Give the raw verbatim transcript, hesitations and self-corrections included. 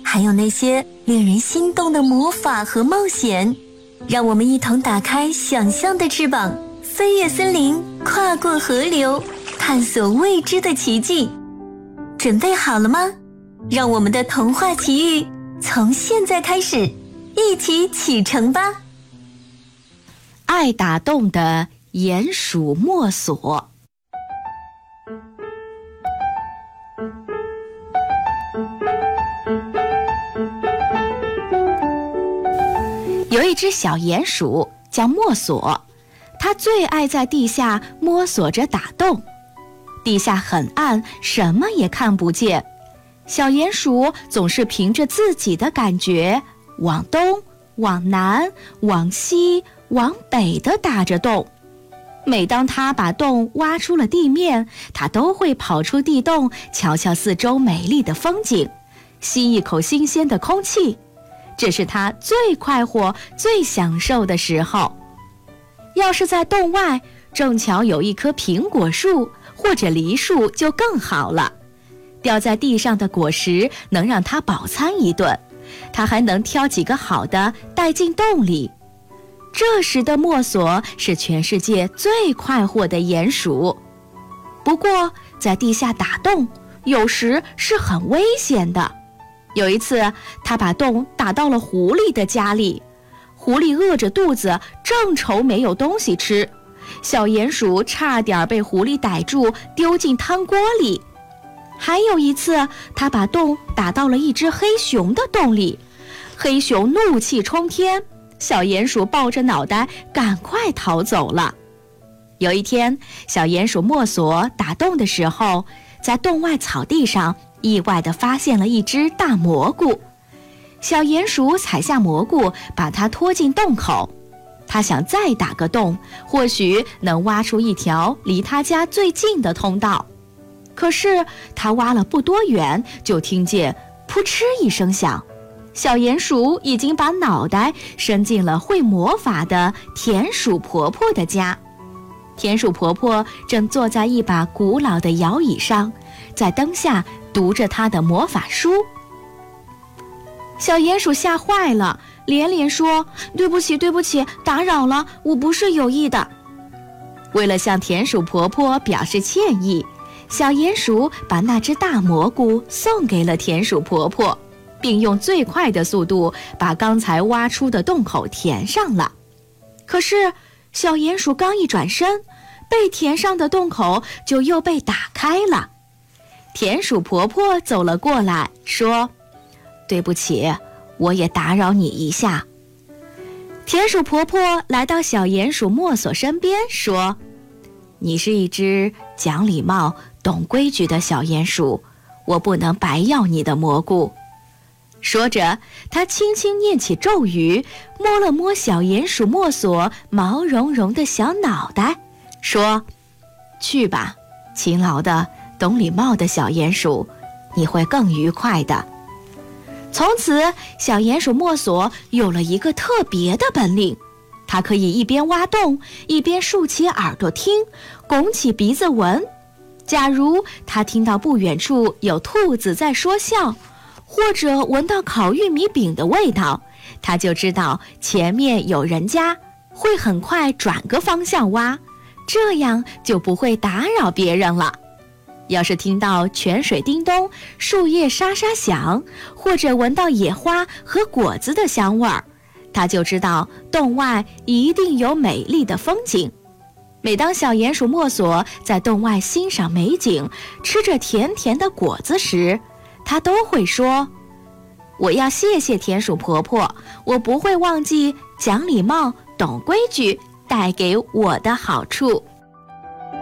还有那些令人心动的魔法和冒险。让我们一同打开想象的翅膀，飞越森林，跨过河流，探索未知的奇迹。准备好了吗？让我们的童话奇遇从现在开始，一起启程吧！ 爱打洞的鼹鼠墨索。有一只小鼹鼠叫墨索，它最爱在地下摸索着打洞。地下很暗，什么也看不见。小鼹鼠总是凭着自己的感觉，往东、往南、往西、往北地打着洞。每当它把洞挖出了地面，它都会跑出地洞，瞧瞧四周美丽的风景，吸一口新鲜的空气。这是它最快活、最享受的时候。要是在洞外正巧有一棵苹果树或者梨树就更好了，掉在地上的果实能让它饱餐一顿，它还能挑几个好的带进洞里。这时的墨索是全世界最快活的鼹鼠。不过在地下打洞有时是很危险的。有一次，他把洞打到了狐狸的家里，狐狸饿着肚子，正愁没有东西吃，小鼹鼠差点被狐狸逮住，丢进汤锅里。还有一次，他把洞打到了一只黑熊的洞里，黑熊怒气冲天，小鼹鼠抱着脑袋赶快逃走了。有一天，小鼹鼠墨索打洞的时候，在洞外草地上意外地发现了一只大蘑菇。小鼹鼠采下蘑菇，把它拖进洞口。他想再打个洞，或许能挖出一条离他家最近的通道。可是他挖了不多远，就听见扑哧一声响，小鼹鼠已经把脑袋伸进了会魔法的田鼠婆婆的家。田鼠婆婆正坐在一把古老的摇椅上，在灯下读着她的魔法书。小鼹鼠吓坏了，连连说：“对不起，对不起，打扰了，我不是有意的。”为了向田鼠婆婆表示歉意，小鼹鼠把那只大蘑菇送给了田鼠婆婆，并用最快的速度把刚才挖出的洞口填上了。可是小鼹鼠刚一转身，被填上的洞口就又被打开了。田鼠婆婆走了过来，说：“对不起，我也打扰你一下。”田鼠婆婆来到小鼹鼠墨索身边，说：“你是一只讲礼貌、懂规矩的小鼹鼠，我不能白要你的蘑菇。”说着，她轻轻念起咒语，摸了摸小鼹鼠墨索毛茸茸的小脑袋，说：“去吧，勤劳的、懂礼貌的小鼹鼠，你会更愉快的。”从此，小鼹鼠墨索有了一个特别的本领，它可以一边挖洞，一边竖起耳朵听，拱起鼻子闻。假如它听到不远处有兔子在说笑，或者闻到烤玉米饼的味道，他就知道前面有人家，会很快转个方向挖，这样就不会打扰别人了。要是听到泉水叮咚、树叶沙沙响，或者闻到野花和果子的香味儿，他就知道洞外一定有美丽的风景。每当小鼹鼠墨索在洞外欣赏美景，吃着甜甜的果子时，她都会说：“我要谢谢田鼠婆婆，我不会忘记讲礼貌、懂规矩带给我的好处。”